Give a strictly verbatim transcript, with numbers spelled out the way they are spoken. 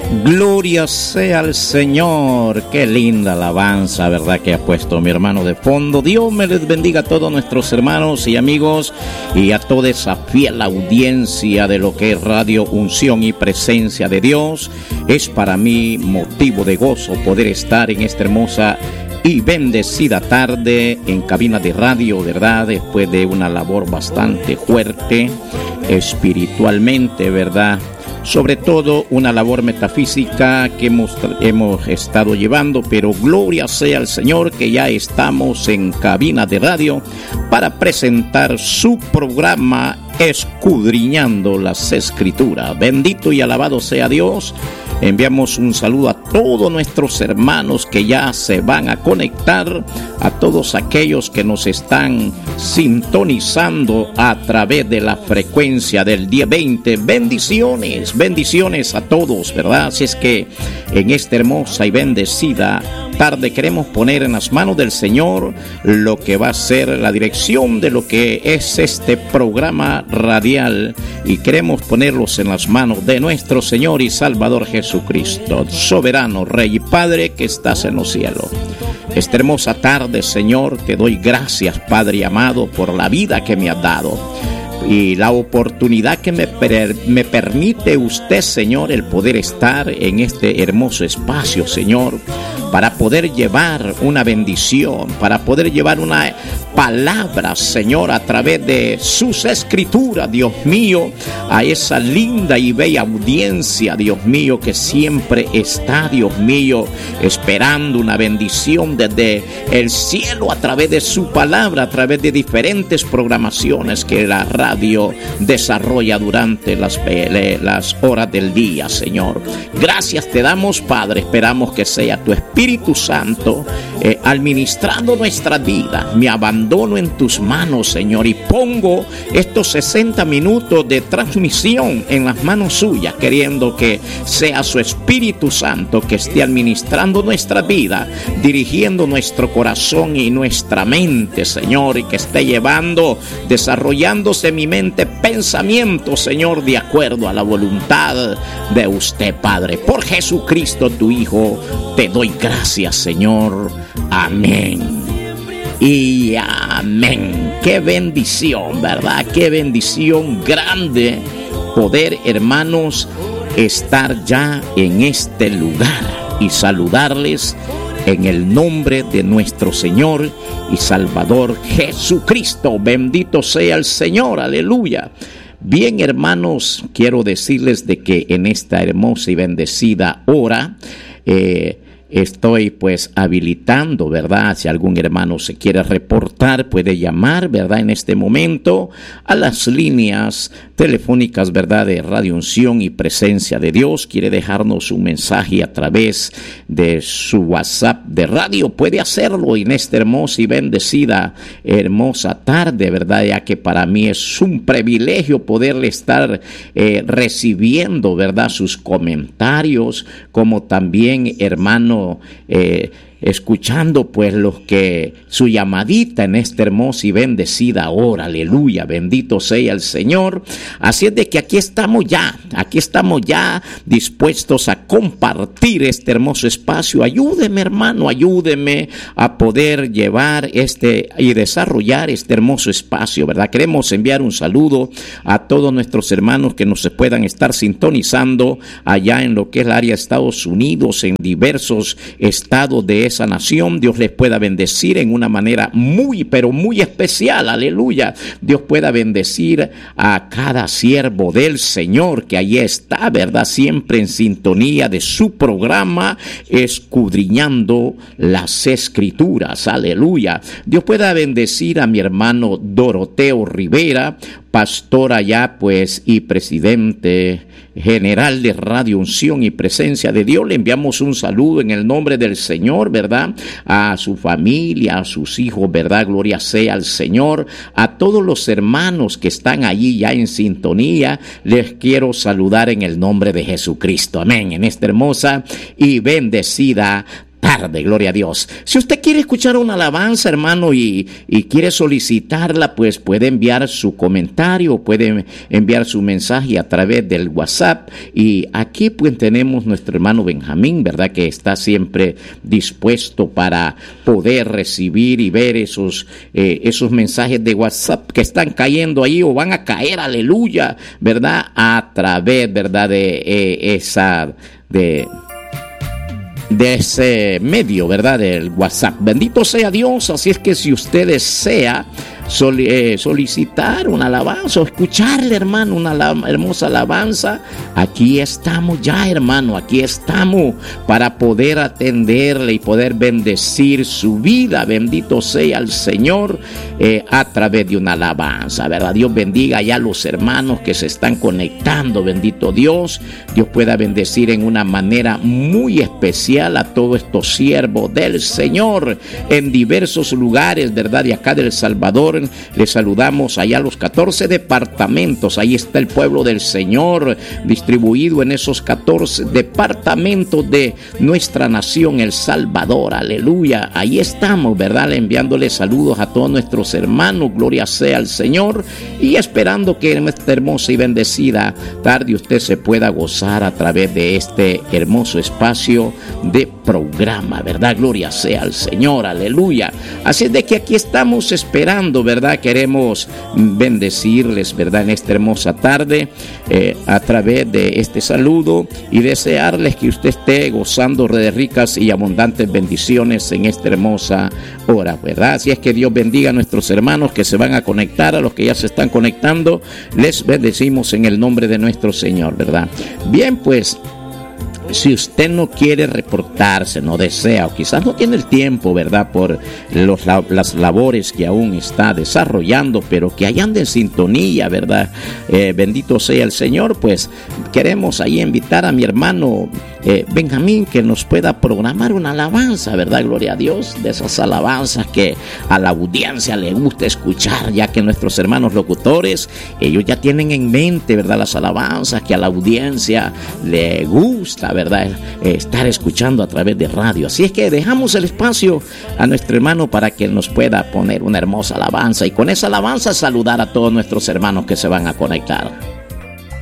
Gloria sea al Señor. Qué linda alabanza, ¿verdad?, que ha puesto mi hermano de fondo. Dios me les bendiga a todos nuestros hermanos y amigos y a toda esa fiel audiencia de lo que es Radio Unción y Presencia de Dios. Es para mí motivo de gozo poder estar en esta hermosa y bendecida tarde en cabina de radio, ¿verdad?, después de una labor bastante fuerte espiritualmente, ¿verdad?, sobre todo una labor metafísica que hemos, hemos estado llevando, pero gloria sea al Señor que ya estamos en cabina de radio para presentar su programa Escudriñando las Escrituras. Bendito y alabado sea Dios. Enviamos un saludo a todos nuestros hermanos que ya se van a conectar, a todos aquellos que nos están sintonizando a través de la frecuencia del diez veinte. Bendiciones, bendiciones a todos, ¿verdad? Así es que en esta hermosa y bendecida tarde queremos poner en las manos del Señor lo que va a ser la dirección de lo que es este programa radial, y queremos ponerlos en las manos de nuestro Señor y Salvador Jesucristo, soberano Rey y Padre que estás en los cielos. Esta hermosa tarde, Señor, te doy gracias, Padre amado, por la vida que me has dado y la oportunidad que me, per- me permite usted, Señor, el poder estar en este hermoso espacio, Señor, para poder llevar una bendición, para poder llevar una palabra, Señor, a través de sus escrituras, Dios mío, a esa linda y bella audiencia, Dios mío, que siempre está, Dios mío, esperando una bendición desde el cielo a través de su palabra, a través de diferentes programaciones que la radio desarrolla durante las, las horas del día, Señor. Gracias te damos, Padre. Esperamos que sea tu Espíritu Santo eh, administrando nuestra vida. Me abandono en tus manos, Señor, y pongo estos sesenta minutos de transmisión en las manos suyas, queriendo que sea su Espíritu Santo que esté administrando nuestra vida, dirigiendo nuestro corazón y nuestra mente, Señor, y que esté llevando, desarrollándose mi mente, pensamientos, Señor, de acuerdo a la voluntad de usted, Padre. Por Jesucristo, tu Hijo, te doy gracias, Señor. Amén. Y amén. Qué bendición, ¿verdad? Qué bendición grande poder, hermanos, estar ya en este lugar y saludarles en el nombre de nuestro Señor y Salvador Jesucristo. Bendito sea el Señor, aleluya. Bien, hermanos, quiero decirles de que en esta hermosa y bendecida hora eh, estoy pues habilitando, ¿verdad? Si algún hermano se quiere reportar, puede llamar, ¿verdad?, en este momento a las líneas telefónicas, ¿verdad?, de Radio Unción y Presencia de Dios. Quiere dejarnos un mensaje a través de su WhatsApp de radio, puede hacerlo en esta hermosa y bendecida, hermosa tarde, ¿verdad?, ya que para mí es un privilegio poderle estar eh, recibiendo, ¿verdad?, sus comentarios, como también, hermano, Eh, escuchando pues los que su llamadita en esta hermosa y bendecida hora, aleluya, bendito sea el Señor. Así es de que aquí estamos ya, aquí estamos ya dispuestos a compartir este hermoso espacio. Ayúdeme, hermano, ayúdeme a poder llevar este y desarrollar este hermoso espacio, ¿verdad? Queremos enviar un saludo a todos nuestros hermanos que nos puedan estar sintonizando allá en lo que es el área de Estados Unidos, en diversos estados de esa nación. Dios les pueda bendecir en una manera muy, pero muy especial, aleluya. Dios pueda bendecir a cada siervo del Señor que allí está, ¿verdad?, siempre en sintonía de su programa Escudriñando las Escrituras, aleluya. Dios pueda bendecir a mi hermano Doroteo Rivera, pastor allá pues y presidente general de Radio Unción y Presencia de Dios. Le enviamos un saludo en el nombre del Señor, ¿verdad?, a su familia, a sus hijos, ¿verdad?, gloria sea al Señor. A todos los hermanos que están allí ya en sintonía, les quiero saludar en el nombre de Jesucristo, amén, en esta hermosa y bendecida tarde. tarde, gloria a Dios. Si usted quiere escuchar una alabanza, hermano, y, y quiere solicitarla, pues puede enviar su comentario, puede enviar su mensaje a través del WhatsApp. Y aquí pues tenemos nuestro hermano Benjamín, ¿verdad?, que está siempre dispuesto para poder recibir y ver esos, eh, esos mensajes de WhatsApp que están cayendo ahí o van a caer, aleluya, ¿verdad?, a través, ¿verdad?, de eh, esa, de... de ese medio, ¿verdad?, del WhatsApp. Bendito sea Dios. Así es que si usted desea sol, eh, solicitar una alabanza o escucharle, hermano, una ala- hermosa alabanza, aquí estamos ya, hermano, aquí estamos para poder atenderle y poder bendecir su vida. Bendito sea el Señor, eh, a través de una alabanza, ¿verdad? Dios bendiga ya a los hermanos que se están conectando. Bendito Dios, Dios pueda bendecir en una manera muy especial a todos estos siervos del Señor en diversos lugares, ¿verdad?, de acá del Salvador. Les saludamos allá a los catorce departamentos. Ahí está el pueblo del Señor distribuido en esos catorce departamentos de nuestra nación, El Salvador. Aleluya. Ahí estamos, ¿verdad?, enviándole saludos a todos nuestros hermanos. Gloria sea al Señor. Y esperando que en esta hermosa y bendecida tarde usted se pueda gozar a través de este hermoso espacio de programa, ¿verdad? Gloria sea al Señor, aleluya. Así es de que aquí estamos esperando, ¿verdad? Queremos bendecirles, ¿verdad?, en esta hermosa tarde, eh, a través de este saludo, y desearles que usted esté gozando de ricas y abundantes bendiciones en esta hermosa hora, ¿verdad? Así es que Dios bendiga a nuestros hermanos que se van a conectar, a los que ya se están conectando, les bendecimos en el nombre de nuestro Señor, ¿verdad? Bien, pues, si usted no quiere reportarse, no desea, o quizás no tiene el tiempo, ¿verdad?, por los, las labores que aún está desarrollando, pero que ahí anda en sintonía, ¿verdad? Eh, bendito sea el Señor. Pues queremos ahí invitar a mi hermano eh, Benjamín, que nos pueda programar una alabanza, ¿verdad? Gloria a Dios, de esas alabanzas que a la audiencia le gusta escuchar, ya que nuestros hermanos locutores, ellos ya tienen en mente, ¿verdad?, las alabanzas que a la audiencia le gusta, ¿verdad?, eh, estar escuchando a través de radio. Así es que dejamos el espacio a nuestro hermano para que nos pueda poner una hermosa alabanza, y con esa alabanza saludar a todos nuestros hermanos que se van a conectar.